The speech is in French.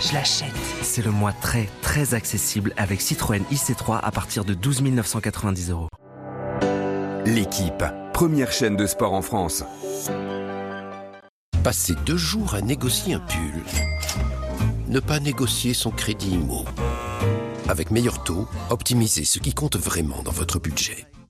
je l'achète. C'est le mois très, très accessible avec Citroën IC3 à partir de 12 990 €. L'équipe, première chaîne de sport en France. Passer 2 jours à négocier un pull. Ne pas négocier son crédit IMO. Avec Meilleur Taux, optimisez ce qui compte vraiment dans votre budget.